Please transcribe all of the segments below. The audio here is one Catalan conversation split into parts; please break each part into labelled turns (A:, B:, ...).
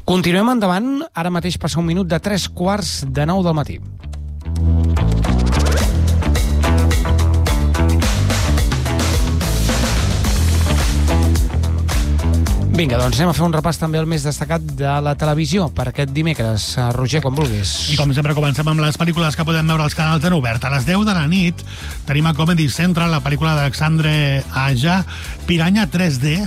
A: Continuem endavant, ara mateix passa un minut de 8:45 del matí. Vinga, doncs anem a fer un repàs també al més destacat de la televisió per aquest dimecres. Roger, quan vulguis.
B: I com sempre comencem amb les pel·lícules que podem veure als canals en obert. A les 10 de la nit tenim a Comedy Central la pel·lícula d'Alexandre Aja, Piranha 3D.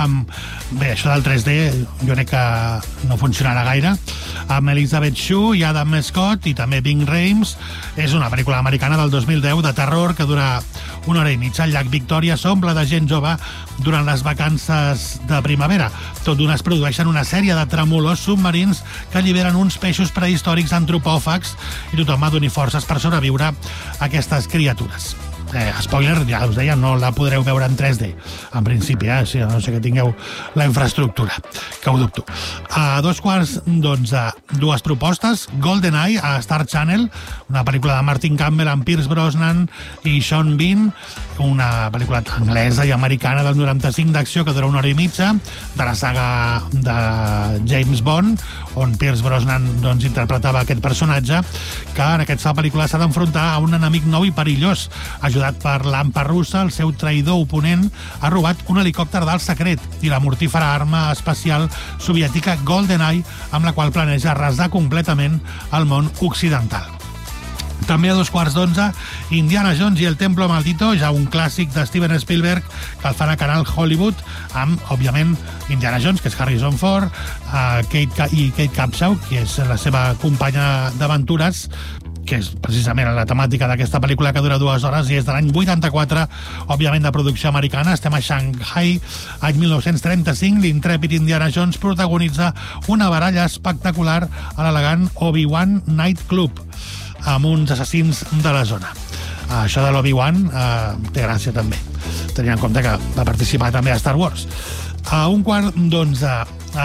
B: Bé, això del 3D jo crec que no funcionarà gaire. Amb Elizabeth Shue i Adam Scott i també Ving Rhames. És una pel·lícula americana del 2010 de terror que dura 1 hora i mitja. El llac Victòria s'omple de gent jove durant les vacances de primavera. Tot d'una es produeixen una sèrie de tremolors submarins que alliberen uns peixos prehistòrics antropòfags i tothom ha d'unir forces per sobreviure a aquestes criatures. Spoiler, ja us deia, no la podreu veure en 3D, en principi, si no sé que tingueu la infraestructura, que ho dubto. A 11:45, dues propostes. GoldenEye, a Star Channel, una pel·lícula de Martin Campbell amb Pierce Brosnan i Sean Bean, una pel·lícula anglesa i americana del 95 d'acció que dura 1 hora i mitja, de la saga de James Bond, on Pierce Brosnan interpretava aquest personatge, que en aquesta pel·lícula s'ha d'enfrontar a un enemic nou i perillós. Ajudat per l'Ampa russa, el seu traïdor oponent ha robat un helicòpter d'alt secret i la mortífera arma espacial soviètica GoldenEye, amb la qual planeja arrasar completament el món occidental. També a 11:15, Indiana Jones i el Templo Maldito, ja un clàssic de Steven Spielberg que el fan a Canal Hollywood, amb, òbviament, Indiana Jones, que és Harrison Ford, Kate Capshaw, que és la seva companya d'aventures, que és precisament la temàtica d'aquesta pel·lícula que dura 2 hores i és de l'any 84, òbviament de producció americana. Estem a Shanghai, any 1935. L'intrèpid Indiana Jones protagonitza una baralla espectacular a l'elegant Obi-Wan Night Club amb uns assassins de la zona. Això de l'Obi-Wan té gràcia també, tenint en compte que va participar també a Star Wars. A 11:15,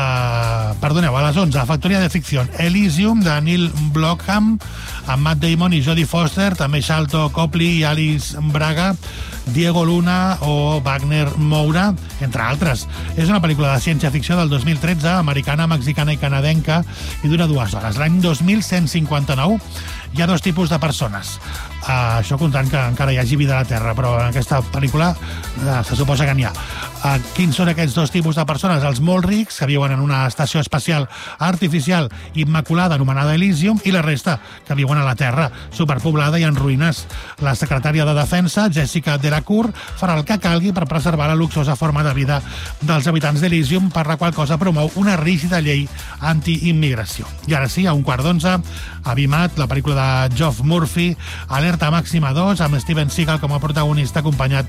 B: a les 11, Factoria de Ficción, Elysium, de Neil Blomkamp, amb Matt Damon i Jodie Foster, també Shalto Copley i Alice Braga, Diego Luna o Wagner Moura, entre altres. És una pel·lícula de ciència-ficció del 2013, americana, mexicana i canadenca, i dura 2 hores. L'any 2159 hi ha 2 tipus de persones. Això comptant que encara hi hagi vida a la Terra, però en aquesta pel·lícula se suposa que n'hi ha. Quins són aquests 2 tipus de persones? Els molt rics, que viuen en una estació espacial artificial immaculada anomenada Elysium, i la resta, que viuen a la Terra, superpoblada i en ruïnes. La secretària de Defensa, Jessica Delacour, farà el que calgui per preservar la luxosa forma de vida dels habitants d'Elysium, per la qual cosa promou una rígida llei anti-immigració. I ara sí, a 11:15, Avimat, la pel·lícula de Geoff Murphy, Alerta Màxima 2, amb Steven Seagal com a protagonista, acompanyat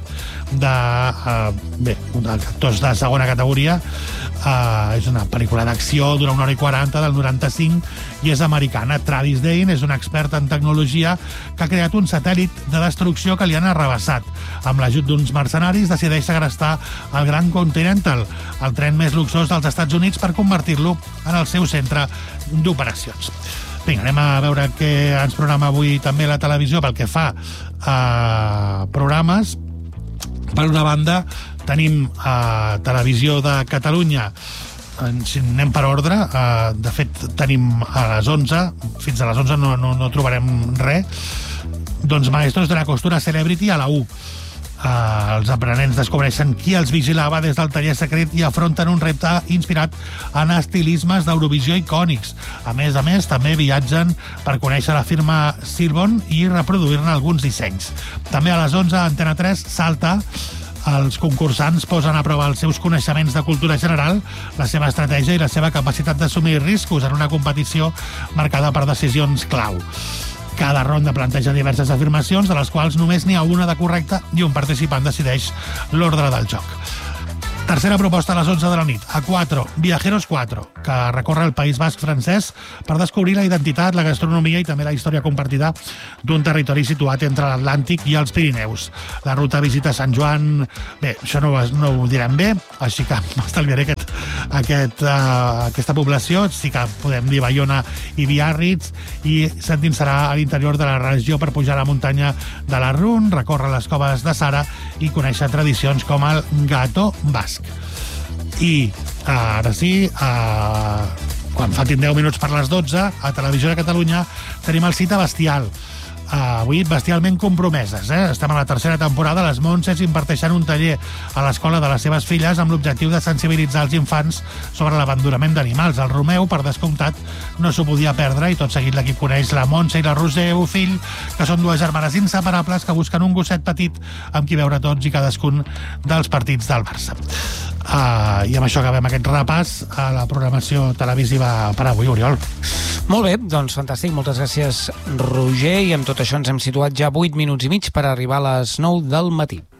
B: d'actors de segona categoria. És una pel·lícula d'acció, dura 1 hora i 40, del 95, i és americana. Travis Dane és un expert en tecnologia que ha creat un satèl·lit de destrucció que li han arrabassat. Amb l'ajut d'uns mercenaris, decideix segrestar el Grand Continental, el tren més luxós dels Estats Units, per convertir-lo en el seu centre d'operacions. Vinga, anem a veure què ens programa avui també la televisió pel que fa a programes. Per una banda, tenim Televisió de Catalunya. Si anem per ordre, de fet tenim a les 11, fins a les 11 no trobarem res. Doncs Maestros de la Costura Celebrity a la 1. Els aprenents descobreixen qui els vigilava des del taller secret i afronten un repte inspirat en estilismes d'Eurovisió icònics. A més, també viatgen per conèixer la firma Silbon i reproduir-ne alguns dissenys. També a les 11, Antena 3, Salta. Els concursants posen a prova els seus coneixements de cultura general, la seva estratègia i la seva capacitat d'assumir riscos en una competició marcada per decisions clau. Cada ronda planteja diverses afirmacions, de les quals només n'hi ha una de correcta i un participant decideix l'ordre del joc. Tercera proposta a les 11 de la nit. A4, Viajeros 4, que recorre el País Basc francès per descobrir la identitat, la gastronomia i també la història compartida d'un territori situat entre l'Atlàntic i els Pirineus. La ruta visita Sant Joan... Bé, això no ho direm bé, així que m'estalviaré aquesta població. Sí que podem dir Baiona i Biarritz, i s'endinsarà a l'interior de la regió per pujar a la muntanya de la Run, recórrer les coves de Sara i conèixer tradicions com el Gato Basc. I ara sí, quan faltin 10 minuts per les 12, a Televisió de Catalunya tenim el Cita Bestial. Avui bestialment compromeses. Estem a la tercera temporada. Les Montses imparteixen un taller a l'escola de les seves filles amb l'objectiu de sensibilitzar els infants sobre l'abandonament d'animals. El Romeu, per descomptat, no s'ho podia perdre i tot seguit l'equip coneix la Montse i la Roser Bofill, que són dues germanes inseparables que busquen un gosset petit amb qui veure tots i cadascun dels partits del Barça. I amb això acabem aquest repàs a la programació televisiva per avui, Oriol.
A: Molt bé, doncs fantàstic. Moltes gràcies, Roger. I amb tot això ens hem situat ja 8 minuts i mig per arribar a les 9 del matí.